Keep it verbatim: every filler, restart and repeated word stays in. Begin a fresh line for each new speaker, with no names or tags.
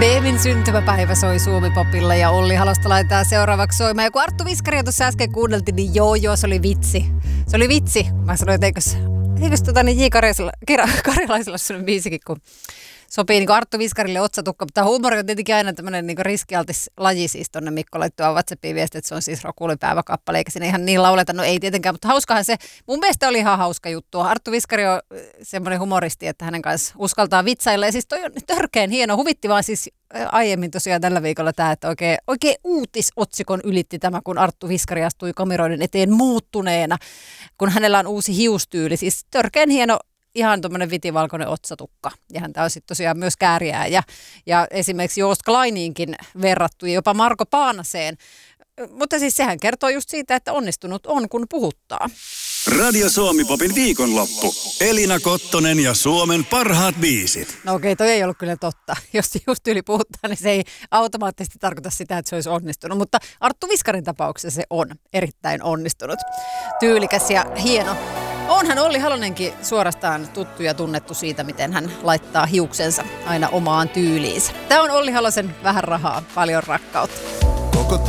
Beemin syntymäpäivä soi Suomi-popilla ja Olli Halosta laitetaan seuraavaksi soimaan. Ja kun Arttu Viskaria tuossa äsken kuunneltiin, niin joo joo, se oli vitsi. Se oli vitsi. Mä sanoin, että eikös, eikös tota niin J. Karjalaisella sellainen biisikin, kun sopii niin kuin Arttu Viskarille otsatukka. Mutta huumori on tietenkin aina tämmöinen niin riskialtis laji, siis tonne Mikko laittoi WhatsAppiin viesti, että se on siis Rokulipäiväkappale, eikä siinä ihan niin lauleta. No ei tietenkään, mutta hauskahan se, mun mielestä oli ihan hauska juttu. Arttu Viskari on semmoinen humoristi, että hänen kanssa uskaltaa vitsailla. Ja siis toi on törkeän hieno, huvitti vaan siis aiemmin tosiaan tällä viikolla tämä, että oikein, oikein uutisotsikon ylitti tämä, kun Arttu Viskari astui kameroiden eteen muuttuneena, kun hänellä on uusi hiustyyli. Siis törkeän hieno. Ihan tuommoinen vitivalkoinen otsatukka. Ja häntä on sitten tosiaan myös kääriää ja, ja esimerkiksi Joost Kleiniinkin verrattu ja jopa Marko Paanaseen. Mutta siis sehän kertoo just siitä, että onnistunut on, kun puhuttaa.
Radio Suomi-popin viikonloppu. Elina Kottonen ja Suomen parhaat biisit.
No okei, toi ei ollut kyllä totta. Jos just yli puhuttaa, niin se ei automaattisesti tarkoita sitä, että se olisi onnistunut. Mutta Arttu Viskarin tapauksessa se on erittäin onnistunut. Tyylikäs ja hieno. Onhan Olli Halonenkin suorastaan tuttu ja tunnettu siitä, miten hän laittaa hiuksensa aina omaan tyyliinsä. Tämä on Olli Halosen Vähän rahaa, paljon rakkautta.